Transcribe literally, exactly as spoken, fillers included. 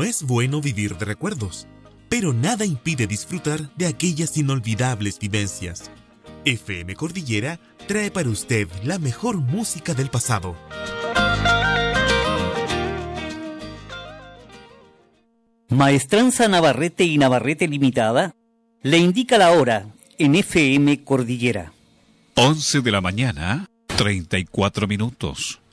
es bueno vivir de recuerdos, pero nada impide disfrutar de aquellas inolvidables vivencias. F M Cordillera trae para usted la mejor música del pasado. Maestranza Navarrete y Navarrete Limitada le indica la hora en F M Cordillera. once de la mañana, treinta y cuatro minutos.